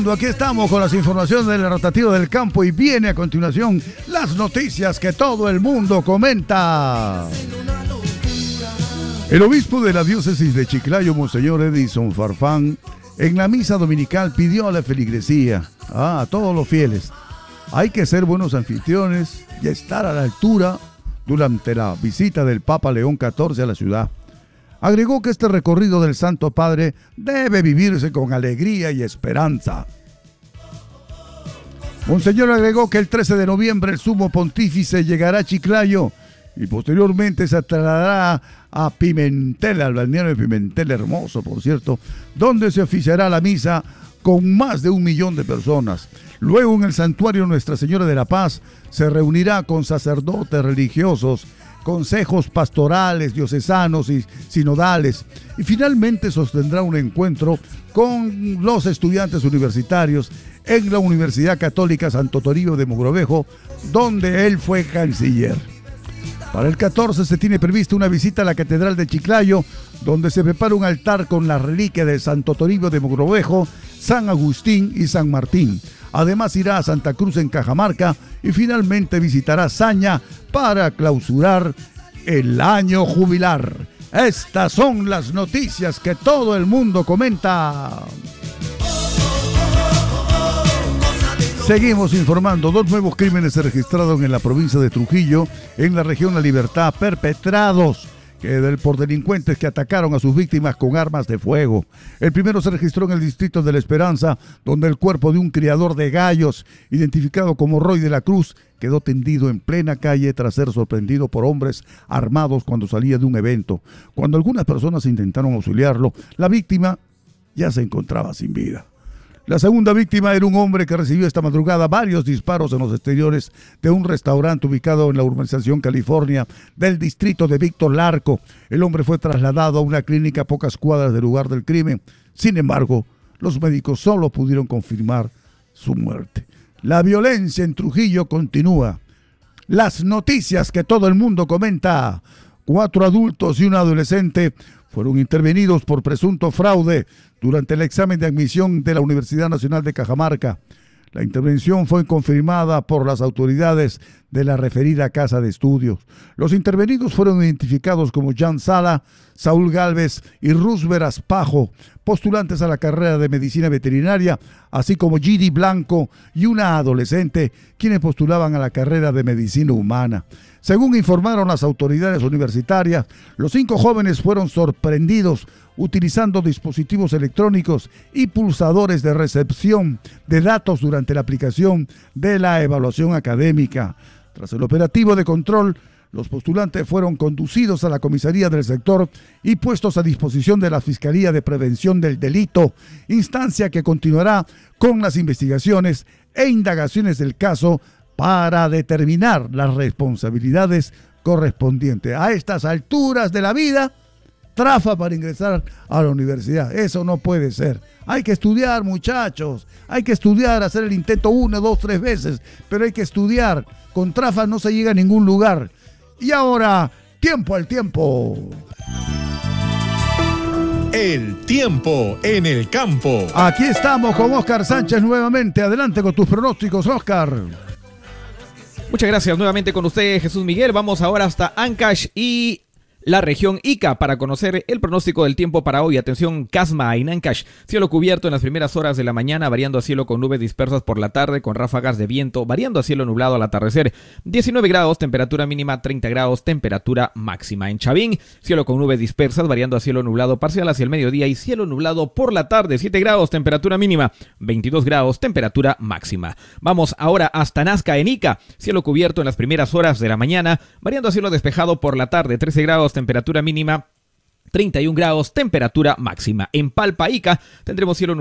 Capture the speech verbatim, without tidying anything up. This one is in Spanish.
mundo, aquí estamos con las informaciones del rotativo del campo y viene a continuación las noticias que todo el mundo comenta. El obispo de la diócesis de Chiclayo, Monseñor Edison Farfán, en la misa dominical pidió a la feligresía, ah, a todos los fieles, hay que ser buenos anfitriones y estar a la altura durante la visita del Papa León catorce a la ciudad. Agregó que este recorrido del Santo Padre debe vivirse con alegría y esperanza. Monseñor agregó que el trece de noviembre el sumo pontífice llegará a Chiclayo y posteriormente se trasladará a Pimentel, al balneario de Pimentel, hermoso por cierto, donde se oficiará la misa con más de un millón de personas. Luego en el santuario Nuestra Señora de la Paz se reunirá con sacerdotes religiosos, consejos pastorales, diocesanos y sinodales, y finalmente sostendrá un encuentro con los estudiantes universitarios en la Universidad Católica Santo Toribio de Mogrovejo, donde él fue canciller. Para el catorce se tiene prevista una visita a la Catedral de Chiclayo, donde se prepara un altar con la reliquia de Santo Toribio de Mogrovejo, San Agustín y San Martín. Además irá a Santa Cruz en Cajamarca y finalmente visitará Saña para clausurar el año jubilar. Estas son las noticias que todo el mundo comenta. Seguimos informando. Dos nuevos crímenes se registraron en la provincia de Trujillo, en la región La Libertad, perpetrados que por delincuentes que atacaron a sus víctimas con armas de fuego. El primero se registró en el distrito de La Esperanza, donde el cuerpo de un criador de gallos, identificado como Roy de la Cruz, quedó tendido en plena calle tras ser sorprendido por hombres armados cuando salía de un evento. Cuando algunas personas intentaron auxiliarlo, la víctima ya se encontraba sin vida. La segunda víctima era un hombre que recibió esta madrugada varios disparos en los exteriores de un restaurante ubicado en la urbanización California del distrito de Víctor Larco. El hombre fue trasladado a una clínica a pocas cuadras del lugar del crimen. Sin embargo, los médicos solo pudieron confirmar su muerte. La violencia en Trujillo continúa. Las noticias que todo el mundo comenta. Cuatro adultos y un adolescente fueron intervenidos por presunto fraude durante el examen de admisión de la Universidad Nacional de Cajamarca. La intervención fue confirmada por las autoridades de la referida casa de estudios. Los intervenidos fueron identificados como Jan Sala, Saúl Galvez y Rusber Aspajo, postulantes a la carrera de medicina veterinaria, así como Gidi Blanco y una adolescente, quienes postulaban a la carrera de medicina humana. Según informaron las autoridades universitarias, los cinco jóvenes fueron sorprendidos utilizando dispositivos electrónicos y pulsadores de recepción de datos durante la aplicación de la evaluación académica. Tras el operativo de control, los postulantes fueron conducidos a la comisaría del sector y puestos a disposición de la Fiscalía de Prevención del Delito, instancia que continuará con las investigaciones e indagaciones del caso para determinar las responsabilidades correspondientes. A estas alturas de la vida, trafa para ingresar a la universidad. Eso no puede ser. Hay que estudiar, muchachos. Hay que estudiar, hacer el intento una, dos, tres veces. Pero hay que estudiar. Con trafa no se llega a ningún lugar. Y ahora, tiempo al tiempo. El tiempo en el campo. Aquí estamos con Oscar Sánchez nuevamente. Adelante con tus pronósticos, Oscar. Muchas gracias nuevamente con usted, Jesús Miguel. Vamos ahora hasta Ancash y la región Ica para conocer el pronóstico del tiempo para hoy. Atención, Casma en Ancash, cielo cubierto en las primeras horas de la mañana, variando a cielo con nubes dispersas por la tarde, con ráfagas de viento, variando a cielo nublado al atardecer. diecinueve grados, temperatura mínima treinta grados, temperatura máxima. En Chavín, cielo con nubes dispersas, variando a cielo nublado parcial hacia el mediodía y cielo nublado por la tarde. siete grados, temperatura mínima, veintidós grados, temperatura máxima. Vamos ahora hasta Nazca en Ica, cielo cubierto en las primeras horas de la mañana, variando a cielo despejado por la tarde. trece grados, temperatura mínima, treinta y un grados, temperatura máxima. En Palpa, Ica, tendremos cielo nublado